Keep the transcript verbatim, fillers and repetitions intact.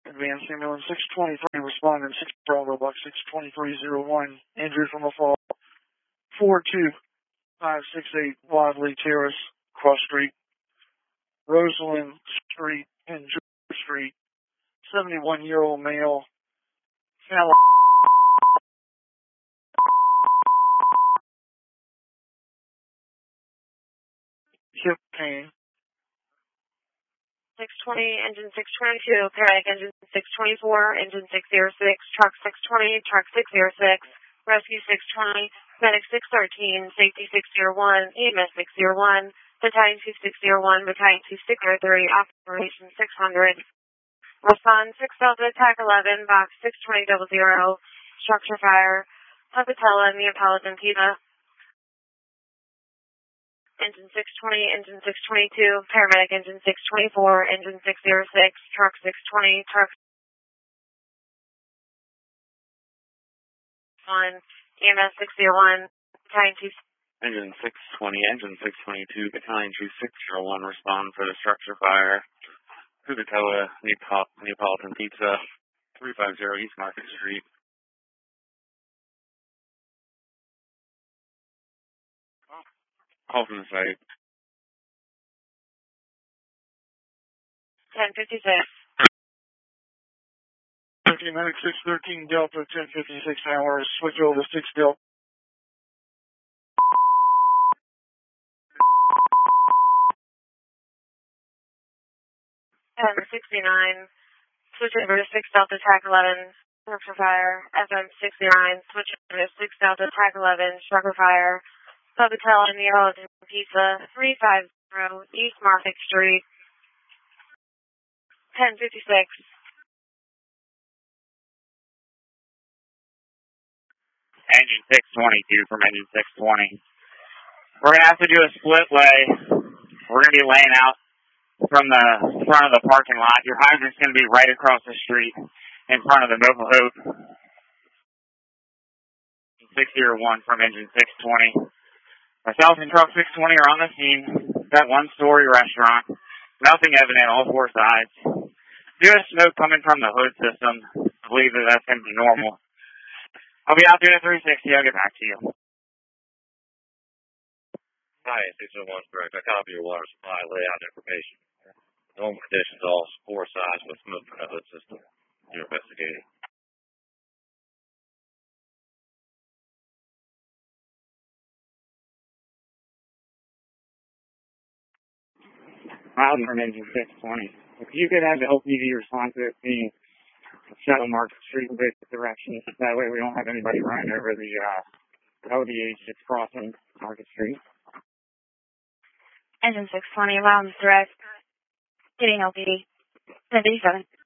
Advanced ambulance six twenty-three, responding six Bravo Box six twenty-three oh one, injured from a fall. four two five six eight Wadley Terrace, Cross Street, Roseland Street, and George Street. seventy-one-year-old male, fell hip pain. six twenty, engine six twenty-two, paramedic engine six twenty-four, engine six oh six, truck six twenty, truck six oh six, rescue six twenty, medic six thirteen, safety six oh one, E M S six oh one, battalion two six oh one, battalion two six oh three, operation six hundred. Respond six Delta, attack eleven, box six twenty double zero, structure fire, Pocatella, Neapolitan Pisa. Engine six twenty, engine six twenty-two, paramedic engine six twenty-four, engine six oh six, truck six twenty, truck one, E M S six oh one, battalion two. Engine six twenty, engine six twenty-two, battalion two six oh one, respond for the structure fire. Pocatella, Neapol- Neapolitan Pizza, three fifty East Market Street. Call from the site. ten fifty-six. fifty medic six thirteen Delta, ten fifty-six hours, switch over to six Delta. ten sixty-nine, switch over to six Delta, attack eleven, structure fire, F M sixty-nine, switch over to six Delta, attack eleven, structure fire, Pocatella, Neapolitan Pizza, three fifty East Market Street, ten fifty-six. Engine six twenty-two from engine six twenty. We're going to have to do a split lay. We're going to be laying out from the front of the parking lot. Your hydrant's going to be right across the street in front of the Nova Hope. six oh one from engine six twenty. Myself and truck six twenty are on the scene. That one-story restaurant. Nothing evident on all four sides. Just smoke coming from the hood system. I believe that that's going to be normal. I'll be out there at three sixty. I'll get back to you. Hi, six oh one correct. I copy your water supply layout information. Normal conditions, all four sides with smoke from the hood system. You're investigating. Loudon from engine six twenty. If you could have the L P D respond to it being Shadow Market Street in basic directions, that way we don't have anybody running over the uh, O D H that's crossing Market Street. Engine six twenty, Loudon direct, getting L P D, ten fifty-seven.